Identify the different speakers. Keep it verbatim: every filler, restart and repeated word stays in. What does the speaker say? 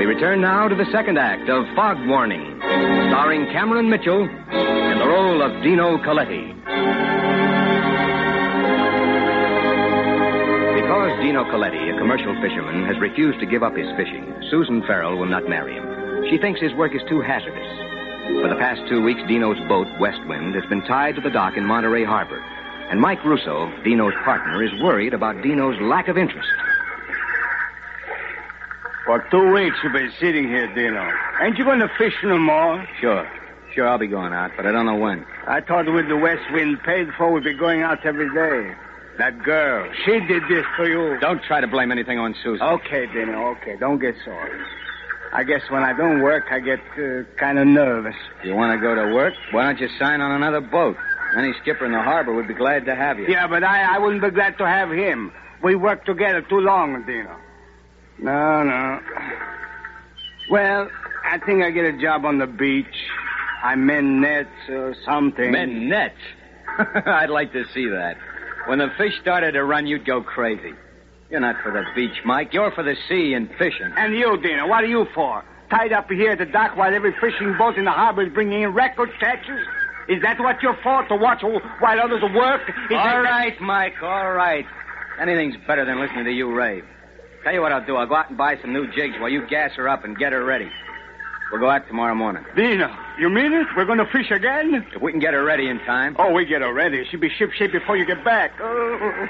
Speaker 1: We return now to the second act of Fog Warning, starring Cameron Mitchell in the role of Dino Coletti. Because Dino Coletti, a commercial fisherman, has refused to give up his fishing, Susan Farrell will not marry him. She thinks his work is too hazardous. For the past two weeks, Dino's boat, Westwind, has been tied to the dock in Monterey Harbor. And Mike Russo, Dino's partner, is worried about Dino's lack of interest.
Speaker 2: For two weeks you've been sitting here, Dino. Ain't you going to fish no more?
Speaker 3: Sure. Sure, I'll be going out, but I don't know when.
Speaker 2: I thought with the west wind paid for, we'd be going out every day. That girl, she did this to you.
Speaker 3: Don't try to blame anything on Susan.
Speaker 2: Okay, Dino, okay. Don't get sorry. I guess when I don't work, I get uh, kind of nervous.
Speaker 3: You want to go to work? Why don't you sign on another boat? Any skipper in the harbor would be glad to have you.
Speaker 2: Yeah, but I, I wouldn't be glad to have him. We worked together too long, Dino. No, no. Well, I think I get a job on the beach. I mend nets or something.
Speaker 3: Mend nets? I'd like to see that. When the fish started to run, you'd go crazy. You're not for the beach, Mike. You're for the sea and fishing.
Speaker 2: And you, Dino, what are you for? Tied up here at the dock while every fishing boat in the harbor is bringing in record catches? Is that what you're for, to watch while others work? Is
Speaker 3: all
Speaker 2: that...
Speaker 3: right, Mike, all right. Anything's better than listening to you rave. Tell you what I'll do. I'll go out and buy some new jigs while you gas her up and get her ready. We'll go out tomorrow morning.
Speaker 2: Dino, you mean it? We're going to fish again?
Speaker 3: If we can get her ready in time.
Speaker 2: Oh, we get her ready. She'll be shipshape before you get back. Oh.